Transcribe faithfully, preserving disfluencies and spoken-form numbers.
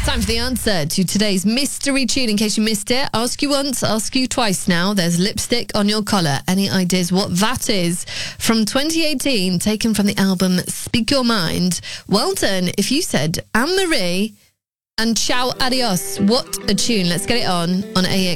Time for the answer to today's mystery tune. In case you missed it, ask you once, ask you twice now. There's lipstick on your collar. Any ideas what that is? From twenty eighteen, taken from the album Speak Your Mind. Well done if you said Anne-Marie and Ciao Adios. What a tune. Let's get it on on A X.